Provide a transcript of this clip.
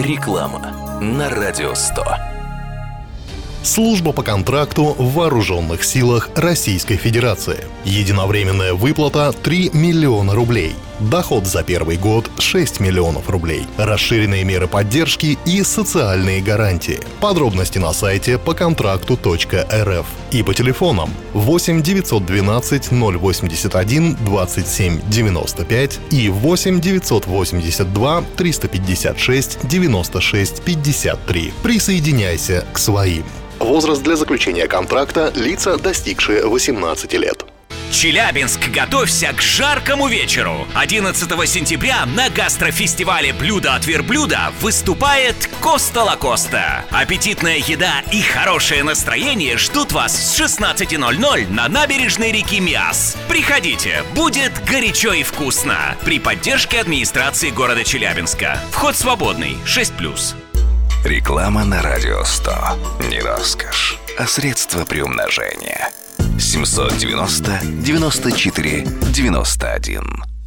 Реклама на Радио 100. Служба по контракту в Вооруженных силах Российской Федерации. Единовременная выплата 3 миллиона рублей. Доход за первый год 6 миллионов рублей. Расширенные меры поддержки и социальные гарантии. Подробности на сайте поконтракту.рф и по телефонам 8 912 081 27 95 и 8 982 356 96 53. Присоединяйся к своим. Возраст для заключения контракта – лица, достигшие 18 лет. Челябинск, готовься к жаркому вечеру. 11 сентября на гастрофестивале «Блюдо от верблюда» выступает Коста Лакоста. Аппетитная еда и хорошее настроение ждут вас с 16:00 на набережной реки Миас. Приходите, будет горячо и вкусно. При поддержке администрации города Челябинска. Вход свободный, 6+. Реклама на Радио 100. Не роскошь, а средство приумножения. 790 94 91.